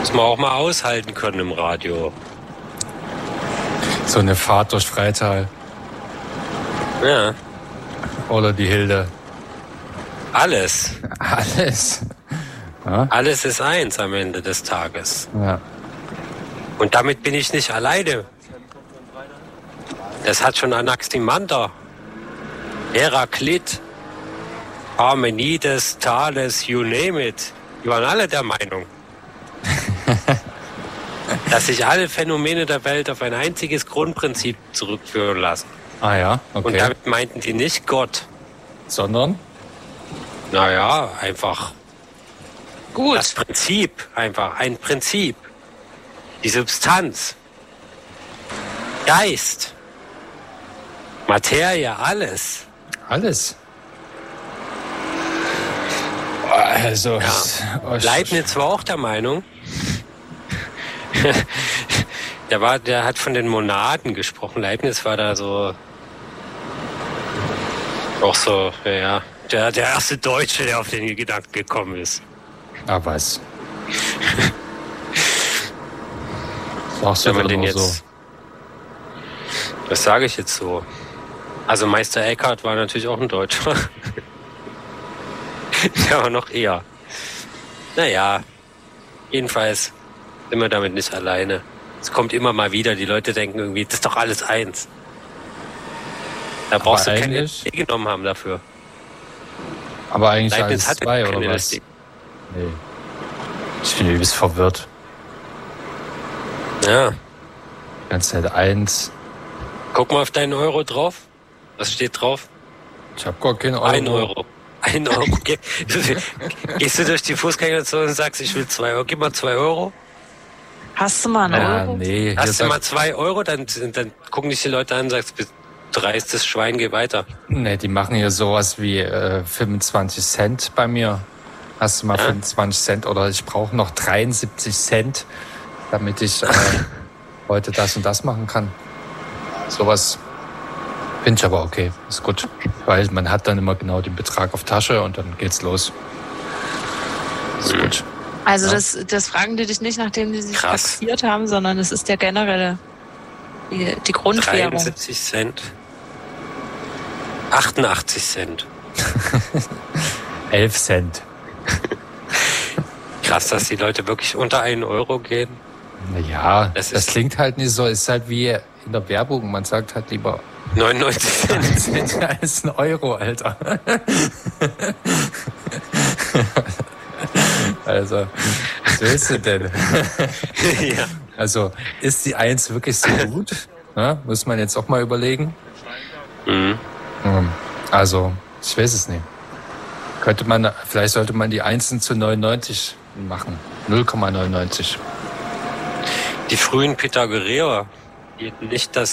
Muss man auch mal aushalten können im Radio. So eine Fahrt durch Freital. Ja. Oder die Hilde. Alles. Alles. Ja? Alles ist eins am Ende des Tages. Ja. Und damit bin ich nicht alleine. Das hat schon Anaximander, Heraklit, Parmenides, Thales, you name it. Die waren alle der Meinung, dass sich alle Phänomene der Welt auf ein einziges Grundprinzip zurückführen lassen. Ah ja, okay. Und damit meinten die nicht Gott. Sondern? Naja, einfach Gut. das Prinzip, einfach ein Prinzip. Die Substanz, Geist, Materie, alles. Alles. Also, Ja. Leibniz war auch der Meinung, der hat von den Monaden gesprochen. Leibniz war da so, auch so, ja, der erste Deutsche, der auf den Gedanken gekommen ist. Ah, was? Sagst du Wenn man denn den nur jetzt, so? was sage ich jetzt so? Also Meister Eckhart war natürlich auch ein Deutscher. Der war noch eher. Naja, jedenfalls sind wir damit nicht alleine. Es kommt immer mal wieder, die Leute denken irgendwie, das ist doch alles eins. Da brauchst du keine LSD genommen haben dafür. Aber eigentlich Leibniz alles hatte zwei, keine oder was? LSD. Nee. Ich bin übelst verwirrt. Ja, Die ganze Zeit eins. guck mal auf deinen Euro drauf. Was steht drauf? Ich hab gar keinen Euro. 1 Euro. 1 Euro. Gehst du durch die Fußgängerzone und sagst, ich will 2 Euro, gib mal 2 Euro. Hast du mal einen Ja, Euro? nee. Hast du mal 2 Euro, dann gucken dich die Leute an und sagst, dreistes Schwein, geh weiter. Nee, die machen hier sowas wie 25 Cent bei mir. Hast du mal 25 Cent oder ich brauche noch 73 Cent, damit ich heute das und das machen kann. Sowas finde ich aber okay, ist gut. Weil man hat dann immer genau den Betrag auf Tasche und dann geht's los. Ist gut. Also Ja. das fragen die dich nicht, nachdem die sich Krass. taxiert haben, sondern es ist der generelle, die Grundwährung. 73 Cent. 88 Cent. 11 Cent. Krass, dass die Leute wirklich unter 1 Euro gehen. Naja, Das das ist- klingt halt nicht so. Ist halt wie in der Werbung. Man sagt halt lieber 99 Cent. Cent als ein Euro, Alter. Also, was willst du denn? Ja. Also, ist die 1 wirklich so gut? Ja, muss man jetzt auch mal überlegen. Mhm. Also, ich weiß es nicht. Vielleicht sollte man die 1 zu 99 machen. 0,99. Die frühen Pythagoreer hielten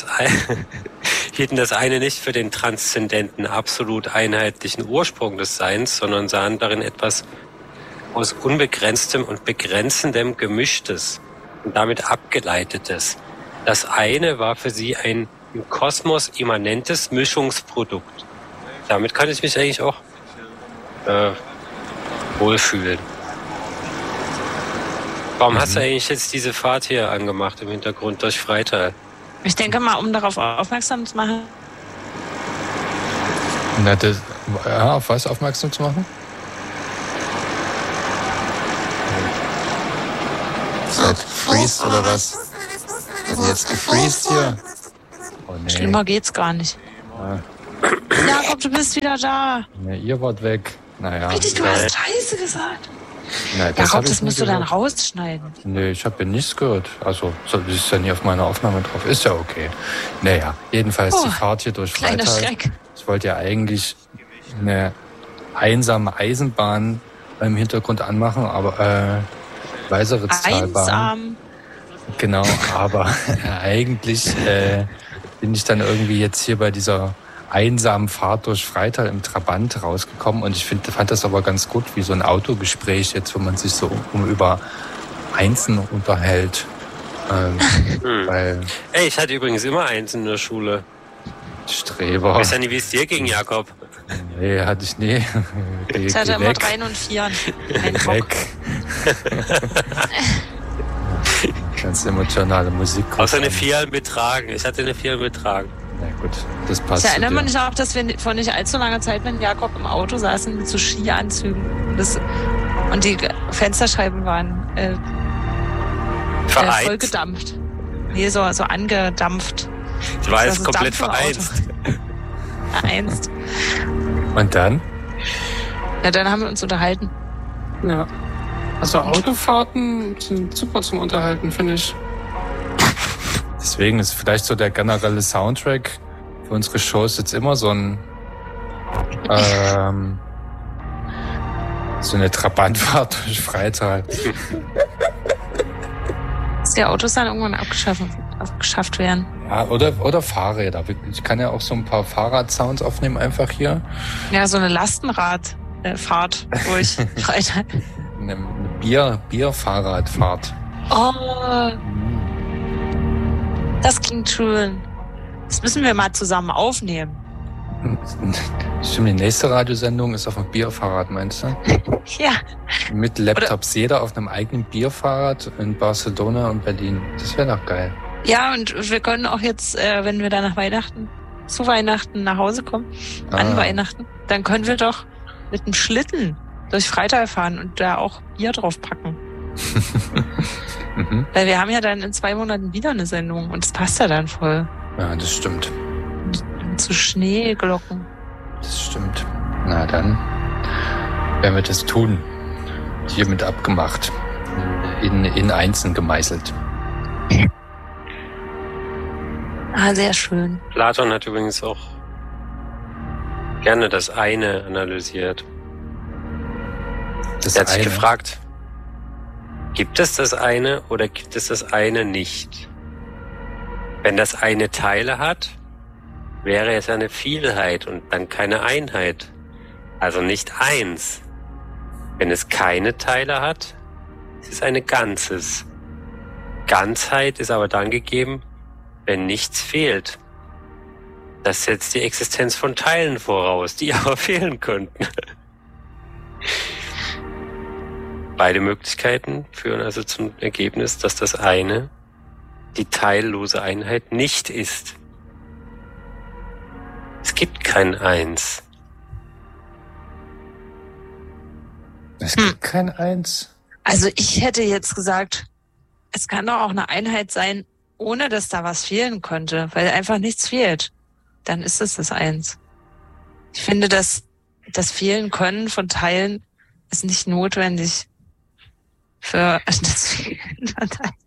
das eine nicht für den transzendenten, absolut einheitlichen Ursprung des Seins, sondern sahen darin etwas aus unbegrenztem und begrenzendem Gemischtes und damit Abgeleitetes. Das eine war für sie ein im Kosmos immanentes Mischungsprodukt. Damit kann ich mich eigentlich auch wohlfühlen. Warum hast du eigentlich jetzt diese Fahrt hier angemacht im Hintergrund durch Freital? Ich denke mal, um darauf aufmerksam zu machen, Na, auf was aufmerksam zu machen? Seid gefreezed oder was? Also jetzt gefreezed hier? Oh nee. schlimmer geht's gar nicht. Jakob, du bist wieder da. Nee, ihr wart weg. Naja. Richtig, du hast Scheiße gesagt. Nein, Jakob, hab das ich musst nie du dann gehört. rausschneiden. Nee, ich habe ja nichts gehört. Also, das ist ja nie auf meiner Aufnahme drauf. Ist ja okay. Naja, jedenfalls die Fahrt hier durch Kleiner Freital. Schreck. Ich wollte ja eigentlich eine einsame Eisenbahn im Hintergrund anmachen, aber Weißeritztalbahn. Einsam. Genau, aber eigentlich bin ich dann irgendwie jetzt hier bei dieser einsamen Fahrt durch Freital im Trabant rausgekommen und ich fand das aber ganz gut, wie so ein Autogespräch jetzt, wo man sich so über Einsen unterhält. Weil Ey, ich hatte übrigens immer 1 in der Schule. Streber. Ich weiß ja nicht, wie es dir ging, Jakob. Nee, hatte ich nie. Geh Ich hatte immer weg. 3 und 4. Kein Bock. Weg. Ganz emotionale Musik. Außer eine 4 mit Tragen. Ich hatte eine 4 mit Tragen. Na gut, das passt. Ich erinnere mich auch, dass wir vor nicht allzu langer Zeit mit Jakob im Auto saßen mit so Skianzügen. Und die Fensterscheiben waren voll gedampft. Nee, so angedampft. Ich war jetzt komplett vereinst. Vereinst. Und dann? Ja, dann haben wir uns unterhalten. Ja. Also Autofahrten sind super zum Unterhalten, finde ich. Deswegen ist vielleicht so der generelle Soundtrack für unsere Shows jetzt immer so ein so eine Trabantfahrt durch Freital. Dass die Autos dann irgendwann abgeschafft werden. Ja, oder Fahrräder. Ich kann ja auch so ein paar Fahrradsounds aufnehmen einfach hier. Ja, so eine Lastenradfahrt durch Freital. Eine Bierfahrradfahrt. Oh, das klingt schön. Das müssen wir mal zusammen aufnehmen. Stimmt, die nächste Radiosendung ist auf einem Bierfahrrad, meinst du? Ja. Mit Laptops, jeder auf einem eigenen Bierfahrrad in Barcelona und Berlin. Das wäre doch geil. Ja, und wir können auch jetzt, wenn wir dann zu Weihnachten nach Hause kommen, an Weihnachten, dann können wir doch mit einem Schlitten durch Freital fahren und da auch Bier drauf packen. Weil wir haben ja dann in 2 Monaten wieder eine Sendung und das passt ja dann voll. Ja, das stimmt. Zu Schneeglocken. Das stimmt. Na dann werden wir das tun. Hiermit abgemacht. In Einzeln gemeißelt. Sehr schön. Platon hat übrigens auch gerne das eine analysiert. Er hat sich gefragt, gibt es das eine oder gibt es das eine nicht? Wenn das eine Teile hat, wäre es eine Vielheit und dann keine Einheit. Also nicht eins. Wenn es keine Teile hat, ist es ein Ganzes. Ganzheit ist aber dann gegeben, wenn nichts fehlt. Das setzt die Existenz von Teilen voraus, die aber fehlen könnten. Beide Möglichkeiten führen also zum Ergebnis, dass das eine die teillose Einheit nicht ist. Es gibt kein Eins. Es gibt kein Eins. Also ich hätte jetzt gesagt, es kann doch auch eine Einheit sein, ohne dass da was fehlen könnte, weil einfach nichts fehlt. Dann ist es das Eins. Ich finde, dass das Fehlen können von Teilen ist nicht notwendig für das Fehlen von Teilen.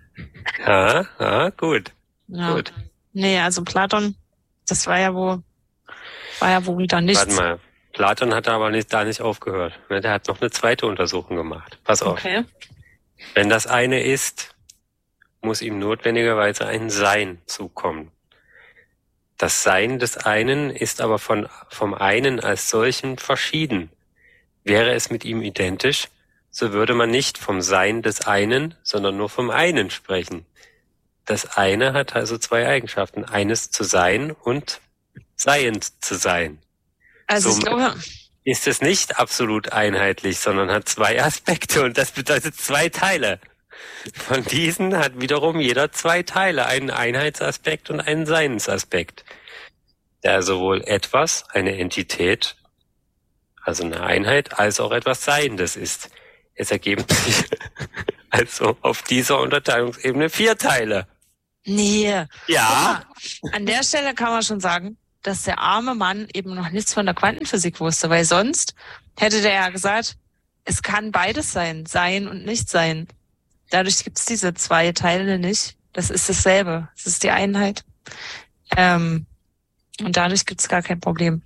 Gut. Ja. Gut. Nee, also Platon, das war ja wohl wieder nichts. Warte mal. Platon hat aber da nicht aufgehört. Der hat noch eine zweite Untersuchung gemacht. Pass auf. Okay. Wenn das eine ist, muss ihm notwendigerweise ein Sein zukommen. Das Sein des einen ist aber vom einen als solchen verschieden. Wäre es mit ihm identisch, so würde man nicht vom Sein des einen, sondern nur vom einen sprechen. Das eine hat also 2 Eigenschaften. Eines zu sein und seiend zu sein. Also So ich glaube, ist es nicht absolut einheitlich, sondern hat 2 Aspekte und das bedeutet 2 Teile. Von diesen hat wiederum jeder 2 Teile, einen Einheitsaspekt und einen Seinsaspekt. Der sowohl etwas, eine Entität, also eine Einheit, als auch etwas Seiendes ist. Es ergeben sich also auf dieser Unterteilungsebene 4 Teile. nee. Ja. Guck mal, an der Stelle kann man schon sagen, dass der arme Mann eben noch nichts von der Quantenphysik wusste, weil sonst hätte der ja gesagt, es kann beides sein, sein und nicht sein. Dadurch gibt es diese 2 Teile nicht. Das ist dasselbe. Das ist die Einheit. Und dadurch gibt es gar kein Problem.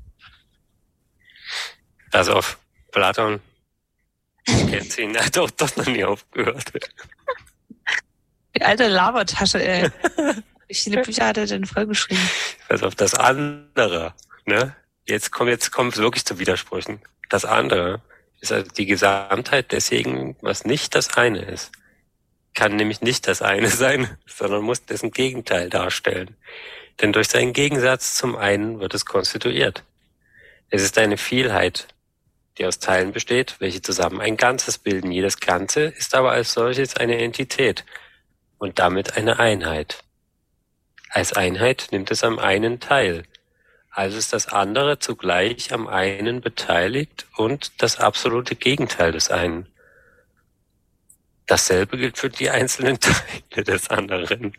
Pass auf, Platon. Kennt ihn, hat doch noch nie aufgehört. Die alte Labertasche, ey. Wie viele Bücher hat er denn vollgeschrieben? Pass auf, das andere, ne? Jetzt kommt es wirklich zu Widersprüchen. Das andere ist also die Gesamtheit deswegen, was nicht das eine ist. Kann nämlich nicht das eine sein, sondern muss dessen Gegenteil darstellen. Denn durch seinen Gegensatz zum einen wird es konstituiert. Es ist eine Vielheit, die aus Teilen besteht, welche zusammen ein Ganzes bilden. Jedes Ganze ist aber als solches eine Entität. und damit eine Einheit. Als Einheit nimmt es am einen teil. Also ist das andere zugleich am einen beteiligt und das absolute Gegenteil des einen. Dasselbe gilt für die einzelnen Teile des anderen.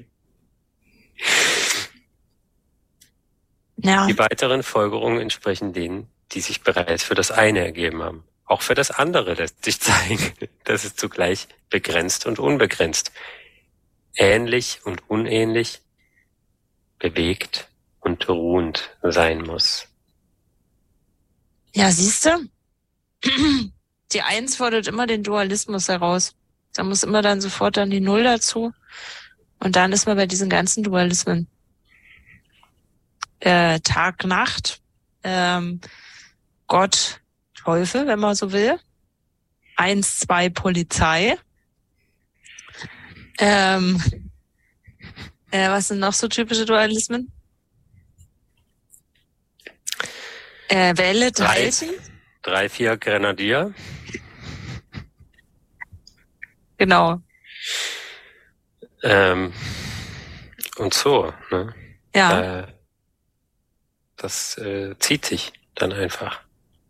Ja. Die weiteren Folgerungen entsprechen denen, die sich bereits für das eine ergeben haben. Auch für das andere lässt sich zeigen, dass es zugleich begrenzt und unbegrenzt, ähnlich und unähnlich, bewegt und ruhend sein muss. Ja, siehst du? Die Eins fordert immer den Dualismus heraus. Da muss immer dann sofort dann die Null dazu. Und dann ist man bei diesen ganzen Dualismen. Tag, Nacht, Gott, Teufel, wenn man so will. 1, 2, Polizei. Was sind noch so typische Dualismen? Welle 30. 3, 4 Grenadier. Genau. Und so, ne? Ja. Das zieht sich dann einfach.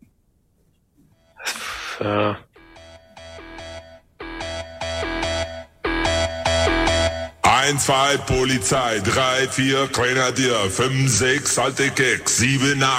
Eins, 2, Polizei, 3, 4, Grenadier, 5, 6, alte Keks, 7, 8.